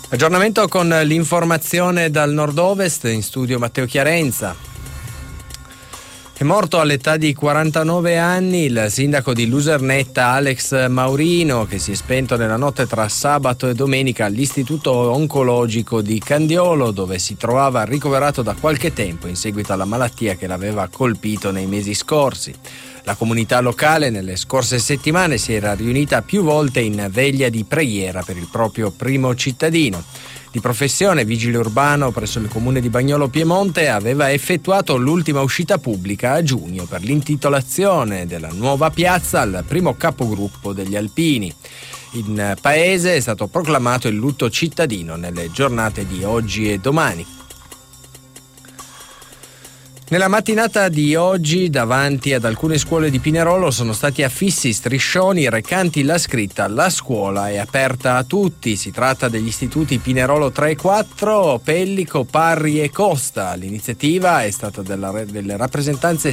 Aggiornamento con l'informazione dal nord-ovest, in studio Matteo Chiarenza. È morto all'età di 49 anni il sindaco di Lusernetta Alex Maurino, che si è spento nella notte tra sabato e domenica all'Istituto Oncologico di Candiolo, dove si trovava ricoverato da qualche tempo in seguito alla malattia che l'aveva colpito nei mesi scorsi. La comunità locale nelle scorse settimane si era riunita più volte in veglia di preghiera per il proprio primo cittadino. Di professione vigile urbano presso il comune di Bagnolo Piemonte, aveva effettuato l'ultima uscita pubblica a giugno per l'intitolazione della nuova piazza al primo capogruppo degli alpini. In paese è stato proclamato il lutto cittadino nelle giornate di oggi e domani. Nella mattinata di oggi, davanti ad alcune scuole di Pinerolo sono stati affissi striscioni recanti la scritta «La scuola è aperta a tutti». Si tratta degli istituti Pinerolo 3 e 4, Pellico, Parri e Costa. L'iniziativa è stata delle rappresentanze